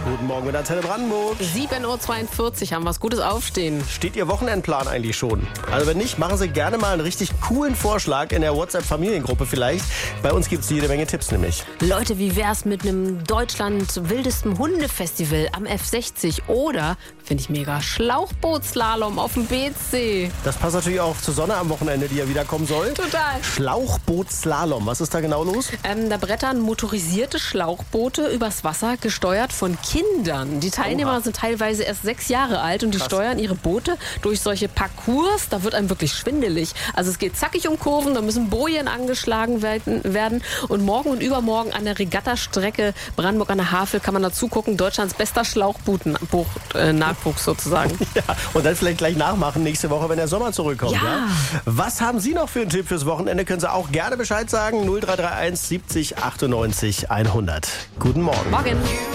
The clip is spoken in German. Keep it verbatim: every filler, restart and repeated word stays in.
Guten Morgen mit Antenne Brandenburg. sieben Uhr zweiundvierzig haben wir was Gutes aufstehen. Steht Ihr Wochenendplan eigentlich schon? Also wenn nicht, machen Sie gerne mal einen richtig coolen Vorschlag in der WhatsApp-Familiengruppe vielleicht. Bei uns gibt es jede Menge Tipps nämlich. Leute, wie wär's mit einem Deutschland wildesten Hundefestival am F sechzig oder, finde ich mega, Schlauchbootslalom auf dem B C. Das passt natürlich auch zur Sonne am Wochenende, die ja wiederkommen soll. Total. Schlauchbootslalom, was ist da genau los? Ähm, da brettern motorisierte Schlauchboote übers Wasser, gesteuert von Kindern. Die Teilnehmer Oha. sind teilweise erst sechs Jahre alt und die Krass. steuern ihre Boote durch solche Parcours. Da wird einem wirklich schwindelig. Also es geht zackig um Kurven, da müssen Bojen angeschlagen werden, werden. Und morgen und übermorgen an der Regattastrecke Brandenburg an der Havel kann man dazu gucken. Deutschlands bester Schlauchboot-Nachwuchs sozusagen. Ja, und dann vielleicht gleich nachmachen nächste Woche, wenn der Sommer zurückkommt. Ja. Ja? Was haben Sie noch für einen Tipp fürs Wochenende? Können Sie auch gerne Bescheid sagen. null drei drei eins siebzig achtundneunzig hundert. Guten Morgen. Morgen.